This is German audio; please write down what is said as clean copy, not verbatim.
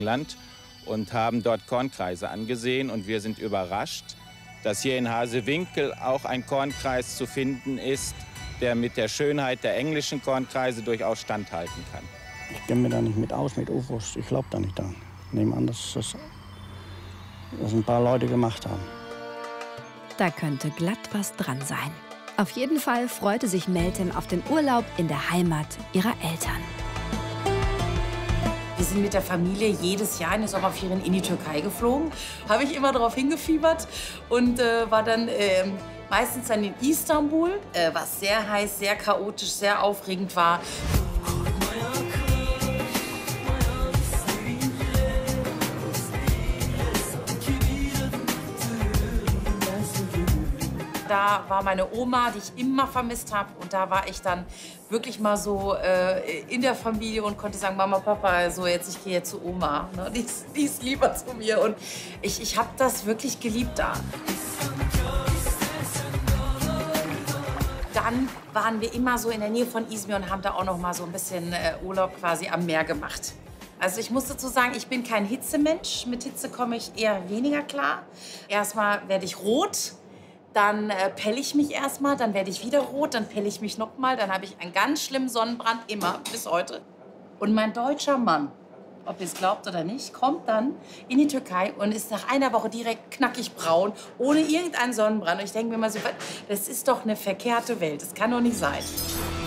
Land und haben dort Kornkreise angesehen. Und wir sind überrascht, dass hier in Hasewinkel auch ein Kornkreis zu finden ist, der mit der Schönheit der englischen Kornkreise durchaus standhalten kann. Ich kenne mich da nicht mit aus, mit UFOs. Ich glaube da nicht dran. Ich nehme an, dass das ein paar Leute gemacht haben. Da könnte glatt was dran sein. Auf jeden Fall freute sich Meltem auf den Urlaub in der Heimat ihrer Eltern. Wir sind mit der Familie jedes Jahr in den Sommerferien in die Türkei geflogen. Habe ich immer darauf hingefiebert und war dann meistens dann in Istanbul, was sehr heiß, sehr chaotisch, sehr aufregend war. Da war meine Oma, die ich immer vermisst habe. Und da war ich dann wirklich mal so in der Familie und konnte sagen, Mama, Papa, also jetzt, ich gehe jetzt zu Oma. Ne? Die ist lieber zu mir. Und ich habe das wirklich geliebt da. Dann waren wir immer so in der Nähe von Izmir und haben da auch noch mal so ein bisschen Urlaub quasi am Meer gemacht. Also ich muss dazu sagen, ich bin kein Hitzemensch. Mit Hitze komme ich eher weniger klar. Erstmal werde ich rot. Dann pelle ich mich erstmal, dann werde ich wieder rot, dann pelle ich mich noch mal, dann habe ich einen ganz schlimmen Sonnenbrand, immer, bis heute. Und mein deutscher Mann, ob ihr es glaubt oder nicht, kommt dann in die Türkei und ist nach einer Woche direkt knackig braun, ohne irgendeinen Sonnenbrand. Und ich denke mir mal so, das ist doch eine verkehrte Welt, das kann doch nicht sein.